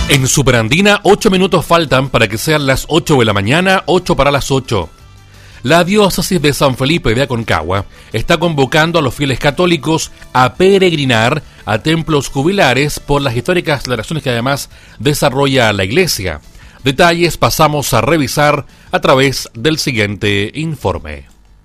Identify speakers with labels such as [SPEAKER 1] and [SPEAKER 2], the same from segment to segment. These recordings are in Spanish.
[SPEAKER 1] En Superandina, 8 minutos faltan para que sean las 8 de la mañana, 8 para las 8. La diócesis de San Felipe de Aconcagua está convocando a los fieles católicos a peregrinar a templos jubilares por las históricas celebraciones que además desarrolla la Iglesia. Detalles pasamos a revisar a través del siguiente informe.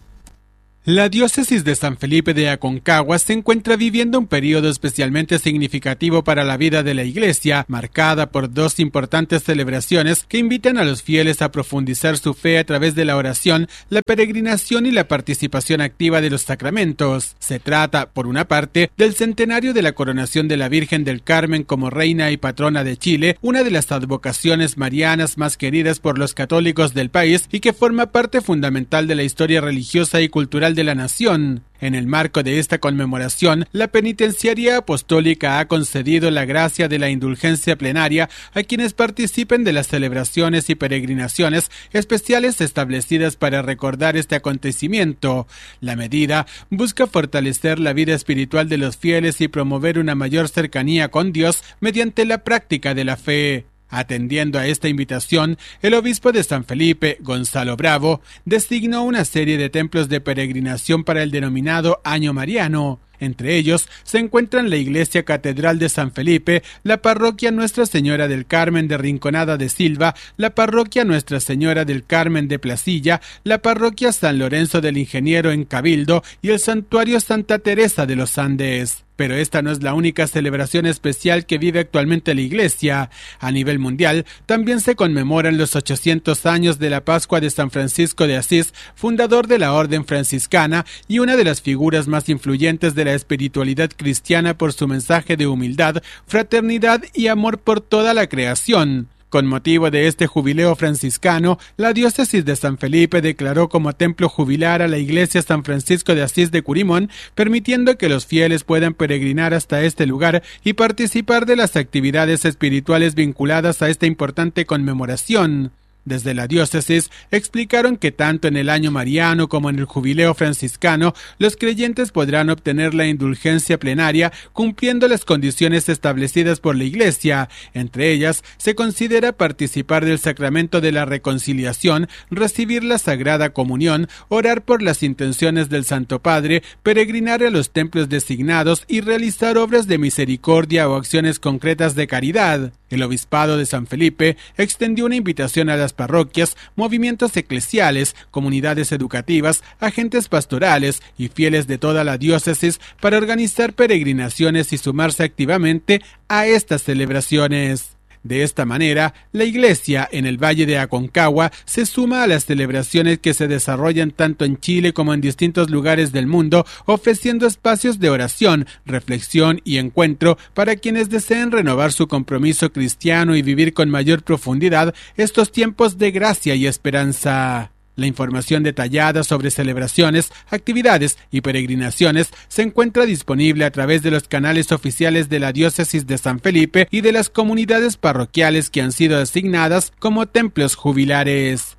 [SPEAKER 2] La diócesis de San Felipe de Aconcagua se encuentra viviendo un periodo especialmente significativo para la vida de la Iglesia, marcada por dos importantes celebraciones que invitan a los fieles a profundizar su fe a través de la oración, la peregrinación y la participación activa de los sacramentos. Se trata, por una parte, del centenario de la coronación de la Virgen del Carmen como reina y patrona de Chile, una de las advocaciones marianas más queridas por los católicos del país y que forma parte fundamental de la historia religiosa y cultural de la nación. En el marco de esta conmemoración, la Penitenciaría Apostólica ha concedido la gracia de la indulgencia plenaria a quienes participen de las celebraciones y peregrinaciones especiales establecidas para recordar este acontecimiento. La medida busca fortalecer la vida espiritual de los fieles y promover una mayor cercanía con Dios mediante la práctica de la fe. Atendiendo a esta invitación, el obispo de San Felipe, Gonzalo Bravo, designó una serie de templos de peregrinación para el denominado Año Mariano. Entre ellos se encuentran la Iglesia Catedral de San Felipe, la Parroquia Nuestra Señora del Carmen de Rinconada de Silva, la Parroquia Nuestra Señora del Carmen de Placilla, la Parroquia San Lorenzo del Ingeniero en Cabildo y el Santuario Santa Teresa de los Andes. Pero esta no es la única celebración especial que vive actualmente la Iglesia. A nivel mundial, también se conmemoran los 800 años de la Pascua de San Francisco de Asís, fundador de la Orden Franciscana y una de las figuras más influyentes de la espiritualidad cristiana por su mensaje de humildad, fraternidad y amor por toda la creación. Con motivo de este jubileo franciscano, la diócesis de San Felipe declaró como templo jubilar a la iglesia San Francisco de Asís de Curimón, permitiendo que los fieles puedan peregrinar hasta este lugar y participar de las actividades espirituales vinculadas a esta importante conmemoración. Desde la diócesis explicaron que tanto en el año mariano como en el jubileo franciscano, los creyentes podrán obtener la indulgencia plenaria cumpliendo las condiciones establecidas por la Iglesia. Entre ellas, se considera participar del sacramento de la reconciliación, recibir la Sagrada Comunión, orar por las intenciones del Santo Padre, peregrinar a los templos designados y realizar obras de misericordia o acciones concretas de caridad. El Obispado de San Felipe extendió una invitación a las parroquias, movimientos eclesiales, comunidades educativas, agentes pastorales y fieles de toda la diócesis para organizar peregrinaciones y sumarse activamente a estas celebraciones. De esta manera, la Iglesia en el Valle de Aconcagua se suma a las celebraciones que se desarrollan tanto en Chile como en distintos lugares del mundo, ofreciendo espacios de oración, reflexión y encuentro para quienes deseen renovar su compromiso cristiano y vivir con mayor profundidad estos tiempos de gracia y esperanza. La información detallada sobre celebraciones, actividades y peregrinaciones se encuentra disponible a través de los canales oficiales de la Diócesis de San Felipe y de las comunidades parroquiales que han sido designadas como templos jubilares.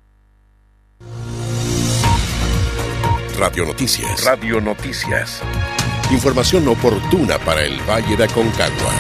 [SPEAKER 3] Radio Noticias. Radio Noticias. Información oportuna para el Valle de Aconcagua.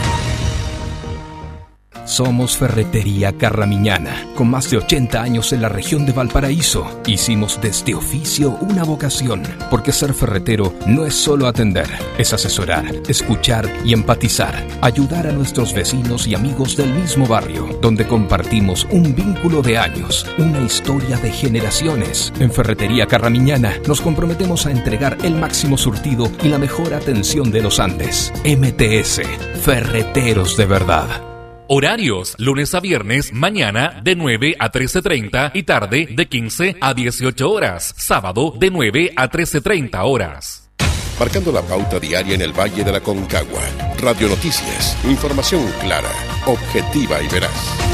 [SPEAKER 4] Somos Ferretería Carramiñana, con más de 80 años en la región de Valparaíso. Hicimos de este oficio una vocación, porque ser ferretero no es solo atender, es asesorar, escuchar y empatizar, ayudar a nuestros vecinos y amigos del mismo barrio, donde compartimos un vínculo de años, una historia de generaciones. En Ferretería Carramiñana nos comprometemos a entregar el máximo surtido y la mejor atención de los Andes. MTS, Ferreteros de verdad.
[SPEAKER 1] Horarios, lunes a viernes, mañana de 9 a 13:30 y tarde de 15 a 18 horas. Sábado de 9 a 13:30 horas.
[SPEAKER 3] Marcando la pauta diaria en el Valle de la Aconcagua. Radio Noticias, información clara, objetiva y veraz.